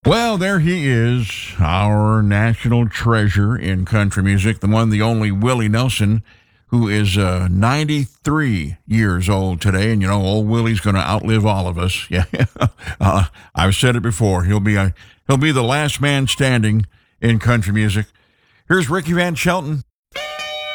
Well, there he is, our national treasure in country music, the one, the only Willie Nelson, who is 93 years old today. And, old Willie's going to outlive all of us. Yeah, I've said it before. He'll be the last man standing in country music. Here's Ricky Van Shelton.